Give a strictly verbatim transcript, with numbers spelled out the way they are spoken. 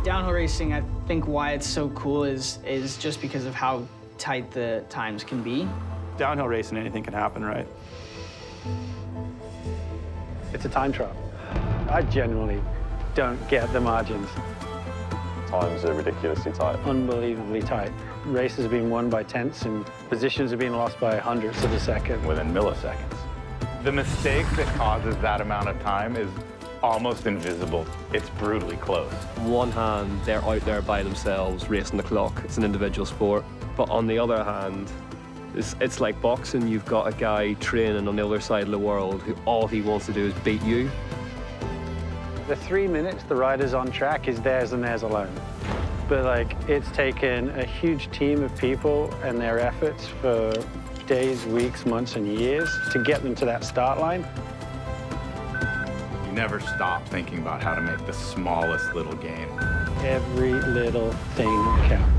Downhill racing, I think why it's so cool is, is just because of how tight the times can be. Downhill racing, anything can happen, right? It's a time trial. I genuinely don't get the margins. Times are ridiculously tight. Unbelievably tight. Races have been won by tenths and positions have been lost by hundredths of a second. Within milliseconds. The mistake that causes that amount of time is almost invisible. It's brutally close. On one hand, they're out there by themselves racing the clock. It's an individual sport. But on the other hand, it's, it's like boxing. You've got a guy training on the other side of the world who all he wants to do is beat you. The three minutes the rider's on track is theirs and theirs alone. But like, it's taken a huge team of people and their efforts for days, weeks, months, and years to get them to that start line. You never stop thinking about how to make the smallest little gain. Every little thing counts.